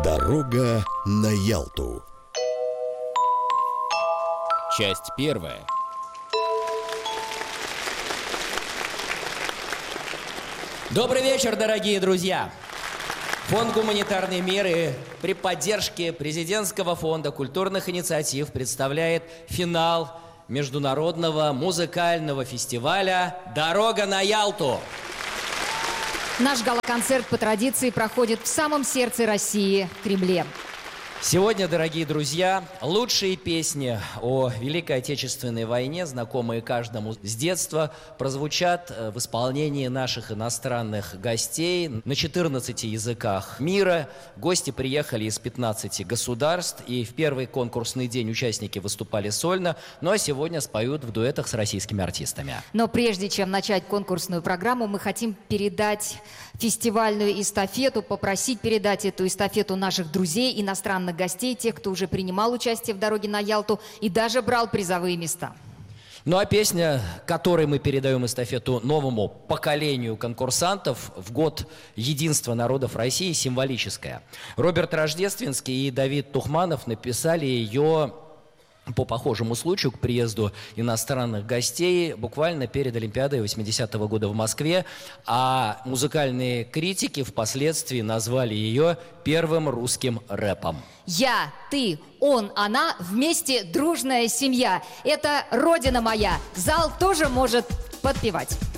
Дорога на Ялту. Часть первая. Добрый вечер, дорогие друзья! Фонд «Гуманитарные меры» при поддержке Президентского фонда культурных инициатив представляет финал международного музыкального фестиваля «Дорога на Ялту». Наш гала-концерт по традиции проходит в самом сердце России, в Кремле. Сегодня, дорогие друзья, лучшие песни о Великой Отечественной войне, знакомые каждому с детства, прозвучат в исполнении наших иностранных гостей на 14 языках мира. Гости приехали из 15 государств, и в первый конкурсный день участники выступали сольно, ну а сегодня споют в дуэтах с российскими артистами. Но прежде чем начать конкурсную программу, мы хотим передать фестивальную эстафету, попросить передать эту эстафету наших друзей, иностранных гостей, тех, кто уже принимал участие в «Дороге на Ялту» и даже брал призовые места. Ну а песня, которой мы передаем эстафету новому поколению конкурсантов в год единства народов России, символическая. Роберт Рождественский и Давид Тухманов написали ее по похожему случаю к приезду иностранных гостей буквально перед Олимпиадой 80-го года в Москве, а музыкальные критики впоследствии назвали ее первым русским рэпом. Я, ты, он, она, вместе дружная семья. Это родина моя. Зал тоже может подпевать.